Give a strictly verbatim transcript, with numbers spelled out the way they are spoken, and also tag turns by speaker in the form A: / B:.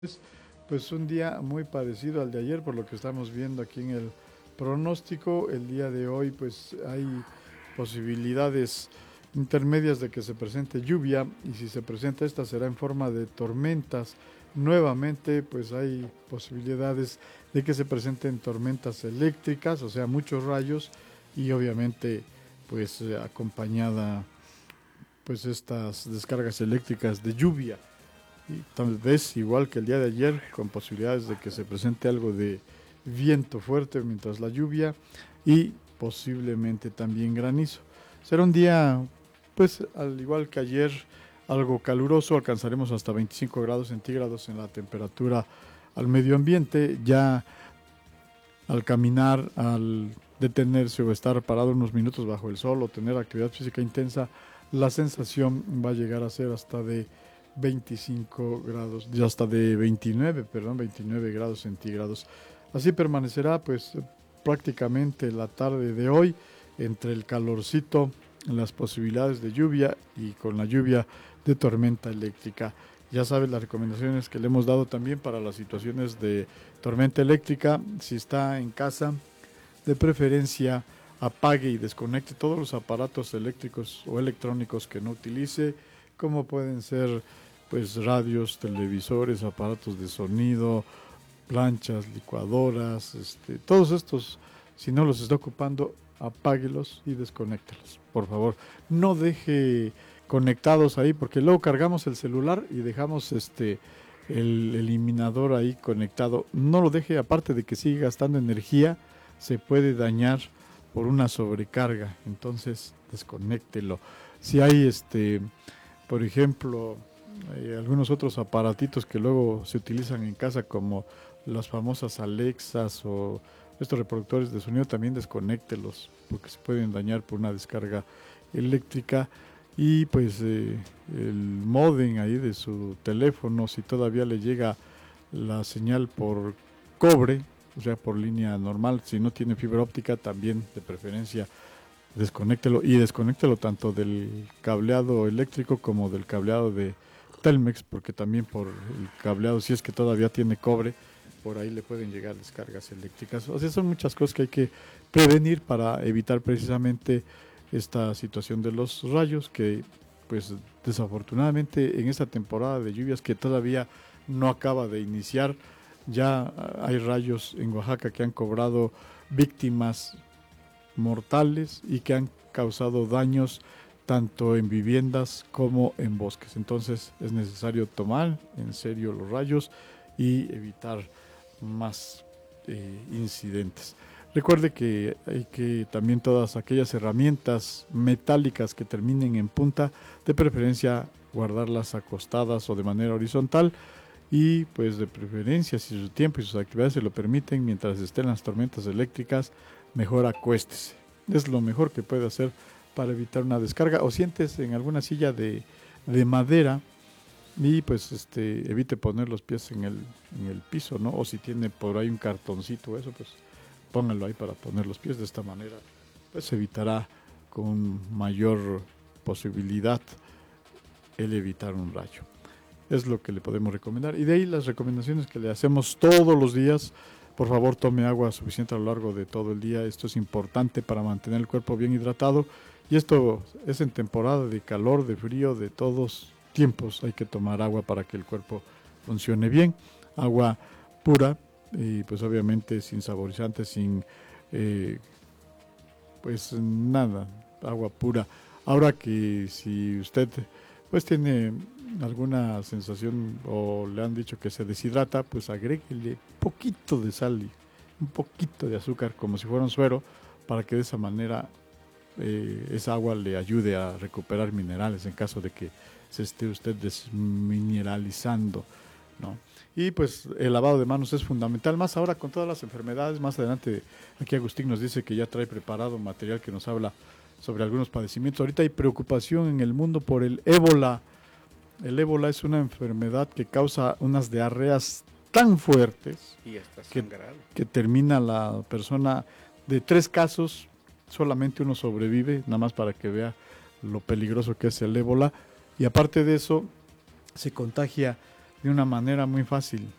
A: Pues un día muy parecido al de ayer, por lo que estamos viendo aquí en el pronóstico. El día de hoy, pues hay posibilidades intermedias de que se presente lluvia, y si se presenta esta será en forma de tormentas. Nuevamente, pues hay posibilidades de que se presenten tormentas eléctricas, o sea, muchos rayos, y obviamente, pues eh, acompañada, pues estas descargas eléctricas de lluvia. Y tal vez igual que el día de ayer, con posibilidades de que se presente algo de viento fuerte mientras la lluvia, y posiblemente también granizo. Será un día, pues al igual que ayer, algo caluroso. Alcanzaremos hasta veinticinco grados centígrados en la temperatura al medio ambiente. Ya al caminar, al detenerse o estar parado unos minutos bajo el sol o tener actividad física intensa, la sensación va a llegar a ser hasta de veinticinco grados, ya hasta de veintinueve, perdón, veintinueve grados centígrados. Así permanecerá pues prácticamente la tarde de hoy, entre el calorcito, las posibilidades de lluvia y con la lluvia de tormenta eléctrica. Ya sabes las recomendaciones que le hemos dado también para las situaciones de tormenta eléctrica. Si está en casa, de preferencia apague y desconecte todos los aparatos eléctricos o electrónicos que no utilice, como pueden ser pues radios, televisores, aparatos de sonido, planchas, licuadoras, este, todos estos. Si no los está ocupando, apáguelos y desconéctelos, por favor. No deje conectados ahí, porque luego cargamos el celular y dejamos este el eliminador ahí conectado. No lo deje, aparte de que sigue gastando energía, se puede dañar por una sobrecarga. Entonces desconéctelo. Si hay este, por ejemplo, hay algunos otros aparatitos que luego se utilizan en casa, como las famosas Alexas o estos reproductores de sonido, también desconéctelos, porque se pueden dañar por una descarga eléctrica. Y pues eh, el modem ahí de su teléfono, si todavía le llega la señal por cobre, o sea, por línea normal, si no tiene fibra óptica, también de preferencia desconéctelo, y desconéctelo tanto del cableado eléctrico como del cableado de Telmex, porque también por el cableado, si es que todavía tiene cobre, por ahí le pueden llegar descargas eléctricas. O sea, son muchas cosas que hay que prevenir para evitar precisamente esta situación de los rayos, que pues desafortunadamente en esta temporada de lluvias que todavía no acaba de iniciar, ya hay rayos en Oaxaca que han cobrado víctimas mortales y que han causado daños tanto en viviendas como en bosques. Entonces es necesario tomar en serio los rayos y evitar más eh, incidentes. Recuerde que hay que también todas aquellas herramientas metálicas que terminen en punta, de preferencia guardarlas acostadas o de manera horizontal, y pues de preferencia, si su tiempo y sus actividades se lo permiten, mientras estén las tormentas eléctricas, mejor acuéstese. Es lo mejor que puede hacer para evitar una descarga, o siéntese en alguna silla de, de madera, y pues este evite poner los pies en el, en el piso, ¿no? O si tiene por ahí un cartoncito, eso pues póngalo ahí para poner los pies. De esta manera pues evitará con mayor posibilidad el evitar un rayo. Es lo que le podemos recomendar. Y de ahí las recomendaciones que le hacemos todos los días: por favor, tome agua suficiente a lo largo de todo el día. Esto es importante para mantener el cuerpo bien hidratado, y esto es en temporada de calor, de frío, de todos tiempos. Hay que tomar agua para que el cuerpo funcione bien. Agua pura, y pues obviamente sin saborizantes, sin eh, pues nada, agua pura. Ahora que si usted pues tiene alguna sensación o le han dicho que se deshidrata, pues agréguele poquito de sal y un poquito de azúcar, como si fuera un suero, para que de esa manera eh, esa agua le ayude a recuperar minerales en caso de que se esté usted desmineralizando, ¿no? Y pues el lavado de manos es fundamental, más ahora con todas las enfermedades. Más adelante aquí Agustín nos dice que ya trae preparado material que nos habla sobre algunos padecimientos. Ahorita hay preocupación en el mundo por el ébola. El ébola es una enfermedad que causa unas diarreas tan fuertes
B: Y está
A: que,
B: sangrado.
A: que termina la persona. De tres casos, solamente uno sobrevive, nada más para que vea lo peligroso que es el ébola. Y aparte de eso, se contagia de una manera muy fácil.